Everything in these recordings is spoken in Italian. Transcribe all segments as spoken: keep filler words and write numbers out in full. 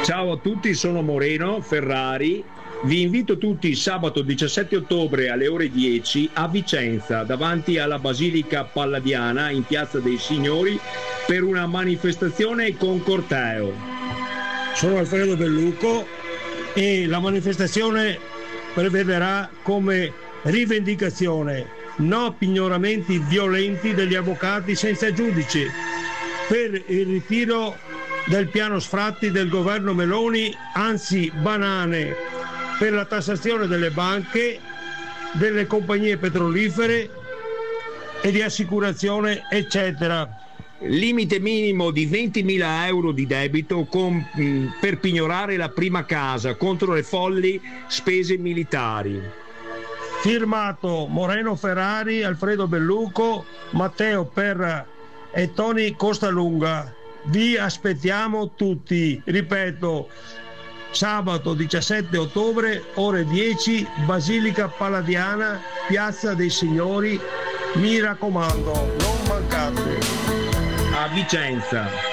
Ciao a tutti, sono Moreno Ferrari. Vi invito tutti sabato diciassette ottobre alle ore dieci a Vicenza, davanti alla Basilica Palladiana in Piazza dei Signori, per una manifestazione con corteo. Sono Alfredo Belluco e la manifestazione prevederà come rivendicazione no pignoramenti violenti degli avvocati senza giudice, per il ritiro del piano sfratti del governo Meloni, anzi banane, per la tassazione delle banche, delle compagnie petrolifere e di assicurazione, eccetera. Limite minimo di ventimila euro di debito con, mh, per pignorare la prima casa contro le folli spese militari. Firmato Moreno Ferrari, Alfredo Belluco, Matteo Perra e Tony Costalunga. Vi aspettiamo tutti, ripeto, sabato diciassette ottobre, ore dieci, Basilica Palladiana, Piazza dei Signori. Mi raccomando, non mancate. A Vicenza.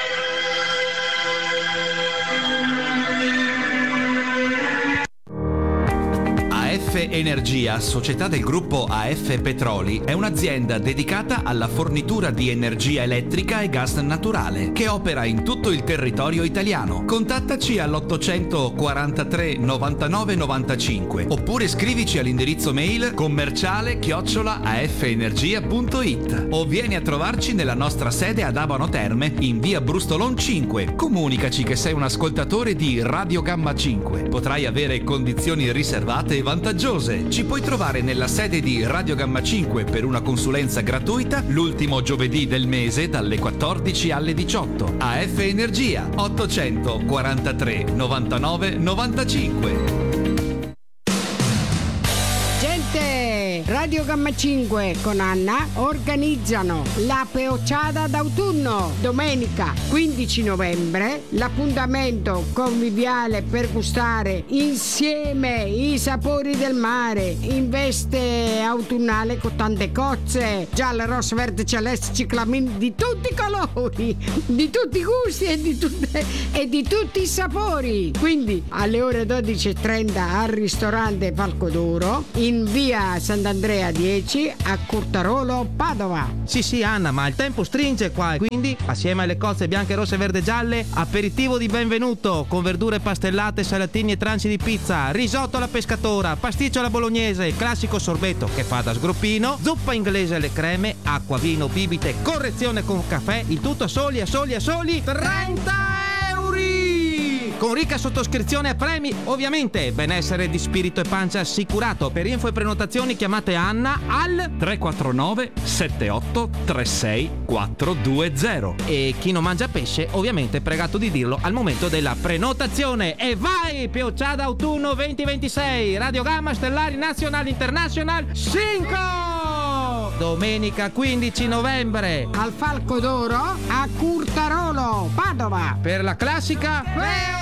A F Energia, società del gruppo A F Petroli, è un'azienda dedicata alla fornitura di energia elettrica e gas naturale, che opera in tutto il territorio italiano. Contattaci all'ottocentoquarantatré novantanove novantacinque oppure scrivici all'indirizzo mail commerciale chiocciola afenergia punto it o vieni a trovarci nella nostra sede ad Abano Terme in via Brustolon cinque. Comunicaci che sei un ascoltatore di Radio Gamma cinque. Potrai avere condizioni riservate e vantaggiose. Ci puoi trovare nella sede di Radio Gamma cinque per una consulenza gratuita l'ultimo giovedì del mese dalle quattordici alle diciotto. A F Energia ottocentoquarantatré novantanove novantacinque. Radio Gamma cinque con Anna organizzano la peocciada d'autunno domenica quindici novembre, l'appuntamento conviviale per gustare insieme i sapori del mare in veste autunnale con tante cozze gialle, rosse, verde, celeste, ciclamini di tutti i colori, di tutti i gusti e di, tutte, e di tutti i sapori. Quindi alle ore dodici e trenta al ristorante Falco d'Oro in via Sant'Andrea dieci a Curtarolo, Padova. Sì sì Anna, ma il tempo stringe qua, e quindi assieme alle cozze bianche, rosse, verde e gialle, aperitivo di benvenuto con verdure pastellate, salatini e tranci di pizza, risotto alla pescatora, pasticcio alla bolognese, classico sorbetto che fa da sgroppino, zuppa inglese alle creme, acqua, vino, bibite, correzione con caffè, il tutto a soli a soli a soli trenta euro! Con ricca sottoscrizione a premi, ovviamente. Benessere di spirito e pancia assicurato. Per info e prenotazioni chiamate Anna al tre quattro nove sette otto tre sei quattro due zero. E chi non mangia pesce, ovviamente pregato di dirlo al momento della prenotazione. E vai! Peocciada autunno venti ventisei, Radio Gamma Stellari Nazionale International cinque! Domenica quindici novembre al Falco d'Oro a Curtarolo, Padova. Per la classica